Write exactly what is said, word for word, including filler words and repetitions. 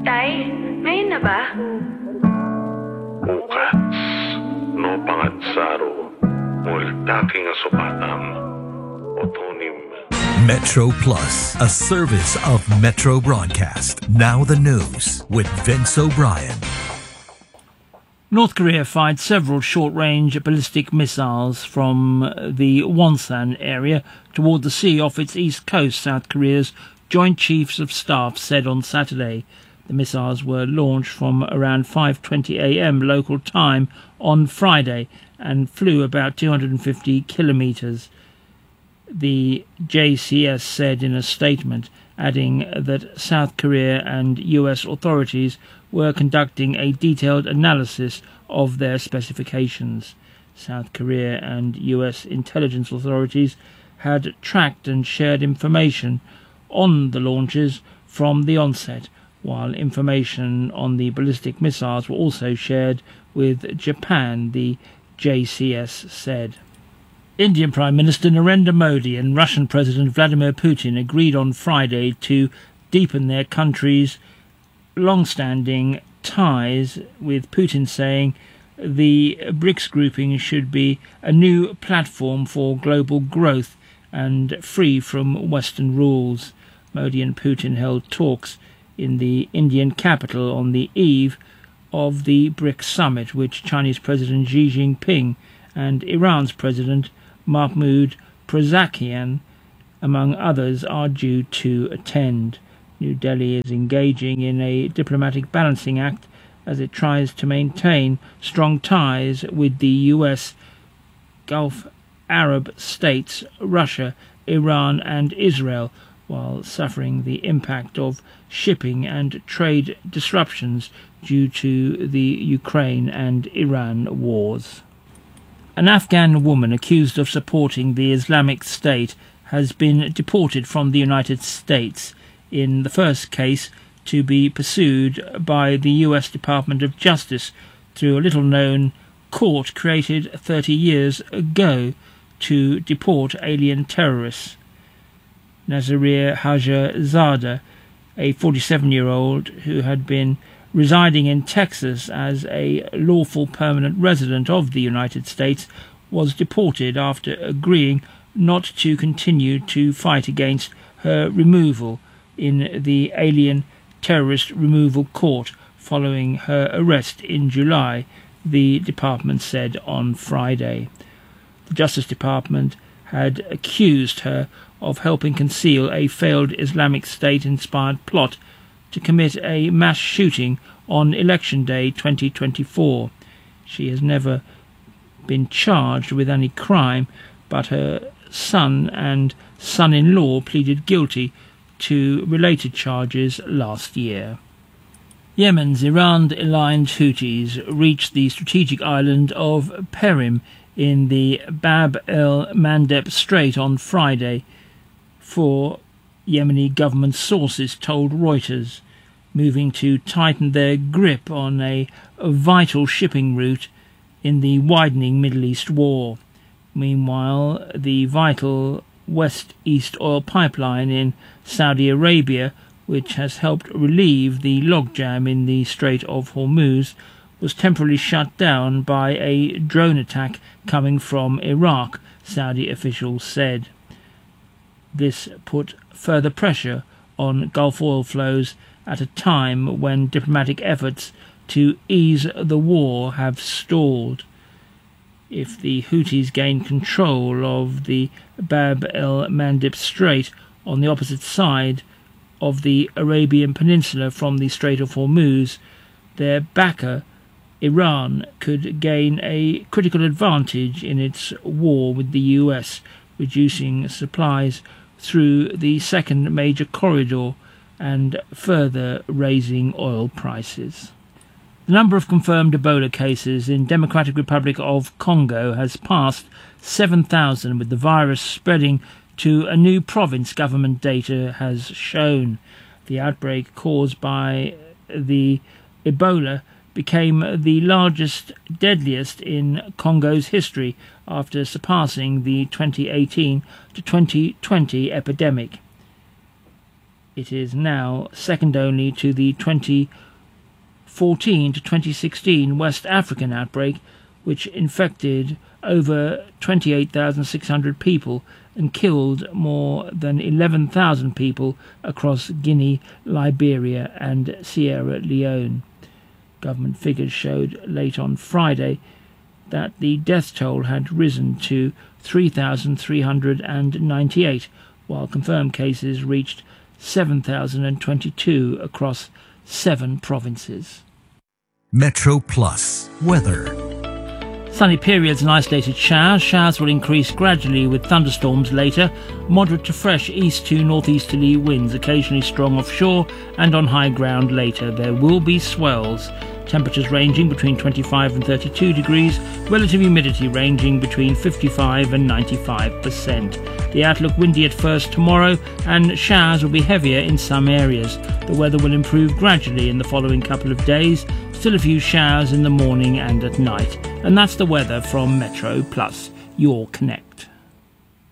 Tay, ngayon na ba? Bukas, no pangatsaro, multaking asupatang, otonim. Metro Plus, a service of Metro Broadcast. Now the news with Vince O'Brien. North Korea fired several short-range ballistic missiles from the Wonsan area toward the sea off its east coast, South Korea's Joint Chiefs of Staff said on Saturday. The missiles were launched from around five twenty a m local time on Friday and flew about two hundred fifty kilometres. The J C S said in a statement, adding that South Korea and U S authorities were conducting a detailed analysis of their specifications. South Korea and U S intelligence authorities had tracked and shared information on the launches from the onset, while information on the ballistic missiles were also shared with Japan, the J C S said. Indian Prime Minister Narendra Modi and Russian President Vladimir Putin agreed on Friday to deepen their countries' long-standing ties, with Putin saying the BRICS grouping should be a new platform for global growth and free from Western rules. Modi and Putin held talks in the Indian capital on the eve of the BRICS summit, which Chinese President Xi Jinping and Iran's President Mahmoud Pezeshkian, among others, are due to attend. New Delhi is engaging in a diplomatic balancing act as it tries to maintain strong ties with the U S, Gulf Arab states, Russia, Iran and Israel, while suffering the impact of shipping and trade disruptions due to the Ukraine and Iran wars. An Afghan woman accused of supporting the Islamic State has been deported from the United States, in the first case to be pursued by the U S Department of Justice through a little-known court created thirty years ago to deport alien terrorists. Nazir Hajar-Zada, a forty-seven-year-old who had been residing in Texas as a lawful permanent resident of the United States, was deported after agreeing not to continue to fight against her removal in the Alien Terrorist Removal Court following her arrest in July, the department said on Friday. The Justice Department had accused her of helping conceal a failed Islamic State-inspired plot to commit a mass shooting on Election Day twenty twenty-four. She has never been charged with any crime, but her son and son-in-law pleaded guilty to related charges last year. Yemen's Iran-aligned Houthis reached the strategic island of Perim in the Bab el-Mandeb Strait on Friday, four Yemeni government sources told Reuters, moving to tighten their grip on a vital shipping route in the widening Middle East war. Meanwhile, the vital West-East oil pipeline in Saudi Arabia, which has helped relieve the logjam in the Strait of Hormuz, was temporarily shut down by a drone attack coming from Iraq, Saudi officials said. This put further pressure on Gulf oil flows at a time when diplomatic efforts to ease the war have stalled. If the Houthis gain control of the Bab el-Mandeb Strait on the opposite side of the Arabian Peninsula from the Strait of Hormuz, their backer, Iran, could gain a critical advantage in its war with the U S, reducing supplies through the second major corridor and further raising oil prices. The number of confirmed Ebola cases in Democratic Republic of Congo has passed seven thousand, with the virus spreading to a new province, government data has shown. The outbreak caused by the Ebola became the largest, deadliest in Congo's history after surpassing the twenty eighteen to twenty twenty epidemic. It is now second only to the twenty fourteen to twenty sixteen West African outbreak, which infected over twenty-eight thousand six hundred people and killed more than eleven thousand people across Guinea, Liberia and Sierra Leone. Government figures showed late on Friday that the death toll had risen to three thousand three hundred ninety-eight, while confirmed cases reached seven thousand twenty-two across seven provinces. Metro Plus weather. Sunny periods and isolated showers. Showers will increase gradually with thunderstorms later. Moderate to fresh east to northeasterly winds, occasionally strong offshore and on high ground later. There will be swells. Temperatures ranging between twenty-five and thirty-two degrees. Relative humidity ranging between fifty-five and ninety-five percent. The outlook windy at first tomorrow, and showers will be heavier in some areas. The weather will improve gradually in the following couple of days. Still a few showers in the morning and at night. And that's the weather from Metro Plus, your connect.